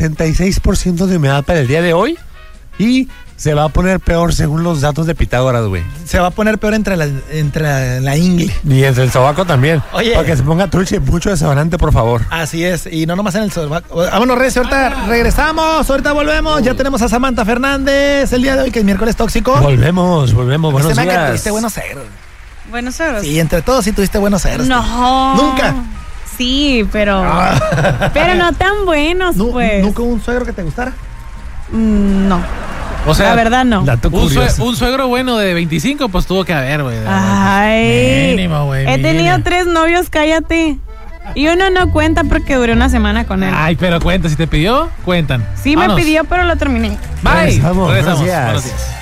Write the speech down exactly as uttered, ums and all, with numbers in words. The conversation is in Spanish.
setenta y seis por ciento de humedad para el día de hoy y se va a poner peor según los datos de Pitágoras, güey. Se va a poner peor entre la, entre la, la ingle. Y entre el sobaco también. Oye. Para que se ponga trucha y mucho desodorante, por favor. Así es, y no nomás en el sobaco. Vámonos, Recio, ahorita regresamos, ahorita volvemos. Ya tenemos a Samantha Fernández el día de hoy, que es miércoles tóxico. Volvemos, volvemos. Buenos Se me días. que tuviste buenos ceros. Buenos ceros. Sí, entre todos sí tuviste buenos ceros. No. ¿Nunca? Sí, pero. Pero no tan buenos, Nu- pues. ¿Nunca hubo un suegro que te gustara? Mm, No. O sea, La verdad, no. Dato un, sue- curioso. un suegro bueno de veinticinco, pues tuvo que haber, güey. Ay. Mínimo, güey. He tenido mínimo. tres novios, cállate. Y uno no cuenta porque duré una semana con él. Ay, pero cuenta, si te pidió, cuentan. Sí, me Vámonos. pidió, pero lo terminé. Bye. Regresamos, Regresamos. buenos días. Buenos días.